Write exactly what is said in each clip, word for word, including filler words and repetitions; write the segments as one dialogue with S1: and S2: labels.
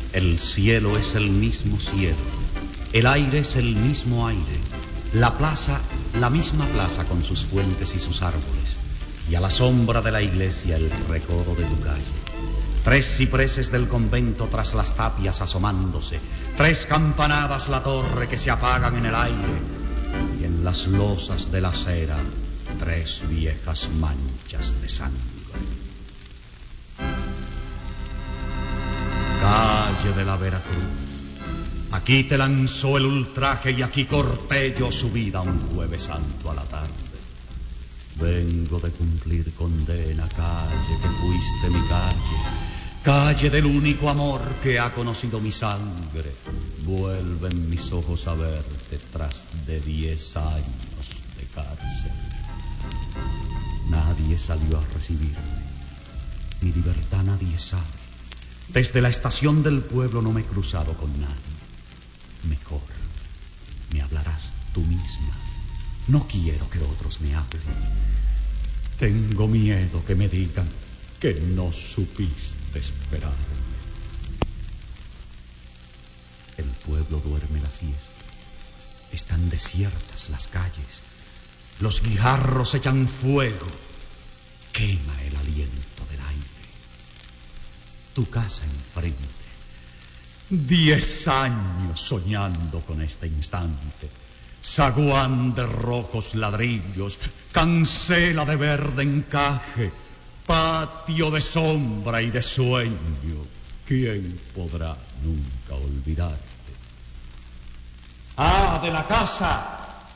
S1: El cielo es el mismo cielo, el aire es el mismo aire, la plaza, la misma plaza con sus fuentes y sus árboles, y a la sombra de la iglesia el recodo de tu calle. Tres cipreses del convento tras las tapias asomándose, tres campanadas la torre que se apagan en el aire, y en las losas de la acera tres viejas manchas de sangre. Calle de la Veracruz, aquí te lanzó el ultraje y aquí corté yo su vida un jueves santo a la tarde. Vengo de cumplir condena, calle que fuiste mi calle, calle del único amor que ha conocido mi sangre. Vuelven mis ojos a verte tras de diez años de cárcel. Nadie salió a recibirme, mi libertad nadie sabe. Desde la estación del pueblo no me he cruzado con nadie. Mejor me hablarás tú misma. No quiero que otros me hablen. Tengo miedo que me digan que no supiste esperarme. El pueblo duerme la siesta. Están desiertas las calles. Los guijarros echan fuego. Quema el aliento del aire. Tu casa enfrente. Diez años soñando con este instante. Zaguán de rojos ladrillos, cancela de verde encaje, patio de sombra y de sueño. ¿Quién podrá nunca olvidarte? ¡Ah, de la casa!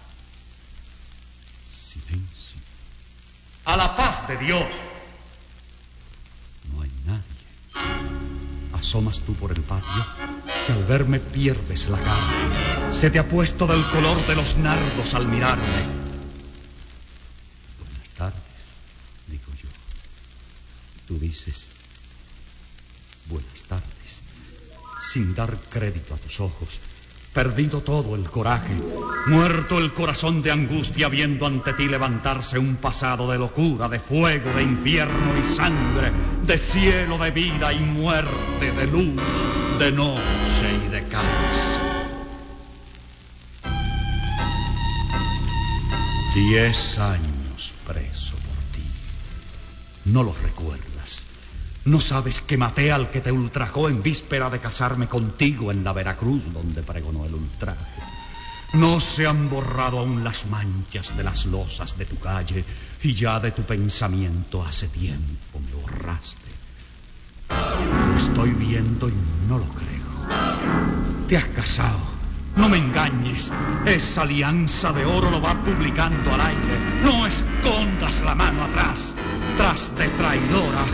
S1: Silencio. ¡A la paz de Dios! No hay nadie. Asomas tú por el patio, que al verme pierdes la cara. Se te ha puesto del color de los nardos al mirarme. Buenas tardes, digo yo. Tú dices, buenas tardes, sin dar crédito a tus ojos. Perdido todo el coraje, muerto el corazón de angustia, viendo ante ti levantarse un pasado de locura, de fuego, de infierno y sangre, de cielo, de vida y muerte, de luz, de noche y de cárcel. Diez años preso por ti. No los recuerdas. ¿No sabes que maté al que te ultrajó en víspera de casarme contigo en la Veracruz donde pregonó el ultraje? No se han borrado aún las manchas de las losas de tu calle y ya de tu pensamiento hace tiempo me borraste. Lo estoy viendo y no lo creo. Te has casado. No me engañes. Esa alianza de oro lo va publicando al aire. No escondas la mano atrás, tras de traidora.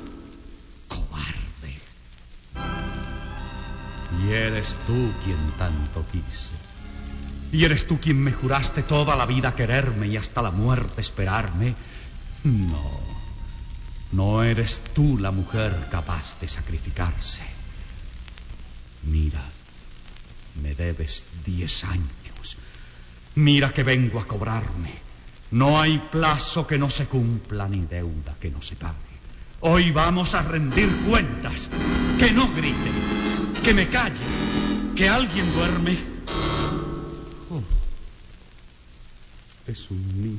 S1: Y eres tú quien tanto quise. Y eres tú quien me juraste toda la vida quererme y hasta la muerte esperarme. No, no eres tú la mujer capaz de sacrificarse. Mira, me debes diez años. Mira que vengo a cobrarme. No hay plazo que no se cumpla ni deuda que no se pague. Hoy vamos a rendir cuentas. Que no griten. Que me calle, que alguien duerme. Oh, es un niño.